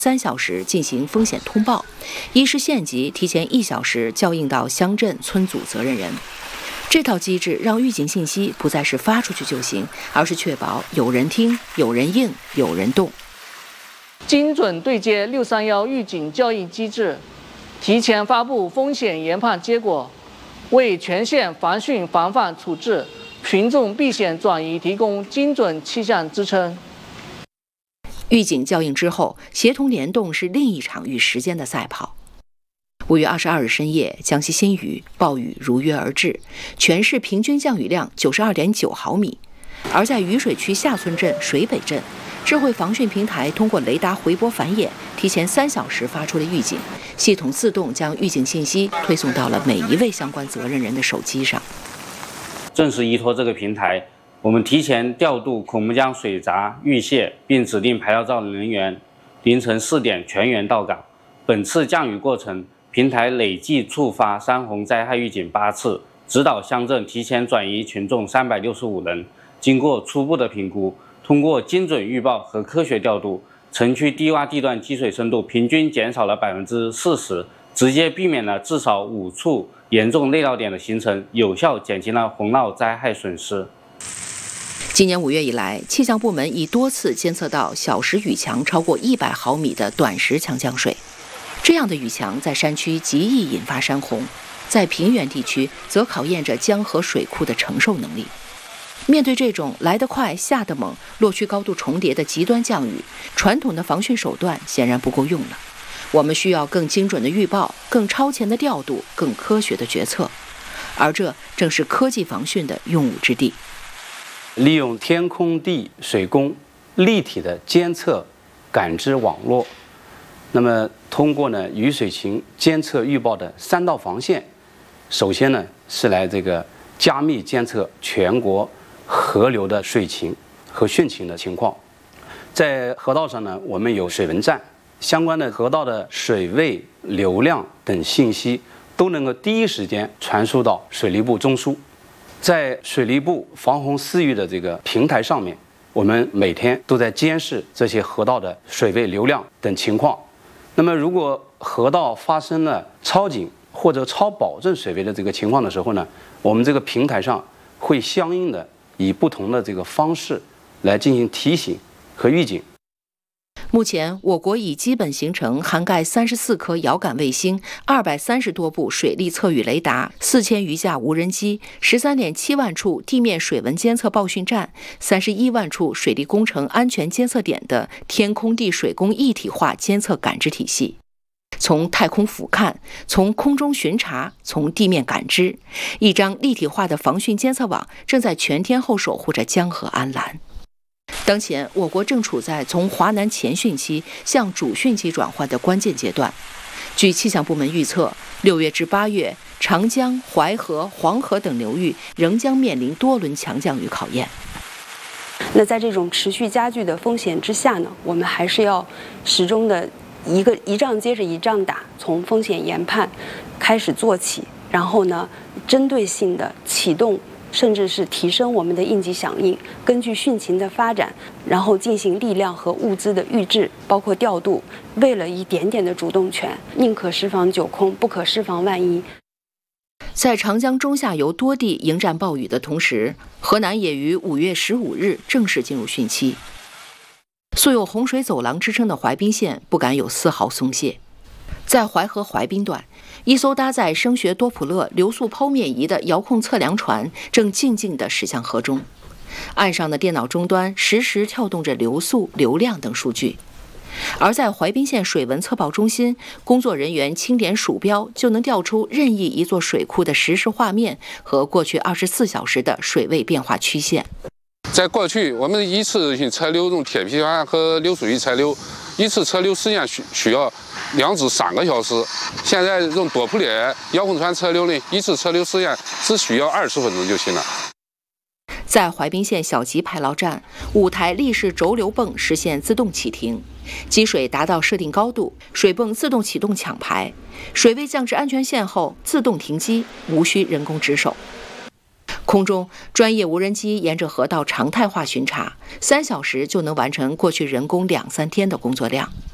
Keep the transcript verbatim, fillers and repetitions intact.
三小时进行风险通报，一是县级提前一小时校应到乡镇村组责任人。这套机制让预警信息不再是发出去就行，而是确保有人听、有人应、有人动。 精准对接六三一预警校应机制，提前发布风险研判结果，为全县防汛防范处置、群众避险转移提供精准气象支撑。 预警校应之后，协同联动是另一场与时间的赛跑。五月二十二日深夜，江西新余暴雨如约而至，全市平均降雨量九十二点九毫米。而在渝水区下村镇、水北镇，智慧防汛平台通过雷达回波繁衍，提前三小时发出了预警，系统自动将预警信息推送到了每一位相关责任人的手机上。 正是依托这个平台，我们提前调度孔目江水闸预泄，并指定排涝造人员凌晨四点全员到岗。本次降雨过程，平台累计触发山洪灾害预警八次，指导乡镇提前转移群众三百六十五人。经过初步的评估，通过精准预报和科学调度，城区低洼地段积水深度平均减少了百分之四十，直接避免了至少五处严重内涝点的形成，有效减轻了洪涝灾害损失。 今年五月以来，气象部门已多次监测到小时雨强超过一百毫米的短时强降水。这样的雨强在山区极易引发山洪，在平原地区则考验着江河水库的承受能力。面对这种来得快、下得猛、落区高度重叠的极端降雨，传统的防汛手段显然不够用了。我们需要更精准的预报、更超前的调度、更科学的决策，而这正是科技防汛的用武之地。 利用天空地水工立体的监测感知网络，那么通过呢雨水情监测预报的三道防线，首先呢是来这个加密监测全国河流的水情和汛情的情况。在河道上呢，我们有水文站，相关的河道的水位、流量等信息都能够第一时间传输到水利部中枢。在水利部防洪私域的这个平台上面，我们每天都在监视这些河道的水位、流量等情况。那么如果河道发生了超警或者超保证水位的这个情况的时候呢，我们这个平台上会相应的以不同的这个方式来进行提醒和预警。 目前，我国已基本形成涵盖三十四颗遥感卫星、二百三十多部水利测雨雷达、四千余架无人机、十三点七万处地面水文监测报讯站、三十一万处水利工程安全监测点的天空地水工一体化监测感知体系。从太空俯瞰，从空中巡查，从地面感知，一张立体化的防汛监测网正在全天候守护着江河安澜。当前，我国正处在从华南前汛期向主汛期转换的关键阶段。据气象部门预测，六月至八月，长江、淮河、黄河等流域仍将面临多轮强降雨考验。 那在这种持续加剧的风险之下呢，我们还是要始终的一个一仗接着一仗打，从风险研判开始做起，然后呢，针对性的启动，甚至是提升我们的应急响应，根据汛情的发展，然后进行力量和物资的预置，包括调度。为了一点点的主动权，宁可释放九空，不可释放万一。 在长江中下游多地迎战暴雨的同时，河南也于五月十五日正式进入汛期。素有洪水走廊之称的淮滨县不敢有丝毫松懈。在淮河淮滨段，一艘搭载声学多普勒流速剖面仪的遥控测量船正静静地驶向河中，岸上的电脑终端实时跳动着流速、流量等数据。而在淮滨县水文测报中心，工作人员轻点鼠标就能调出任意一座水库的实时画面和过去二十四小时的水位变化曲线。 在过去，我们一次性测流用铁皮船和流水仪测流，一次测流时间需需要两至三个小时。现在用多普勒遥控船测流呢，一次测流时间只需要二十分钟就行了。 在淮滨县小集排涝站，五台立式轴流泵实现自动启停，积水达到设定高度，水泵自动启动抢排，水位降至安全线后自动停机，无需人工值守。空中专业无人机沿着河道常态化巡查，三小时就能完成过去人工两三天的工作量。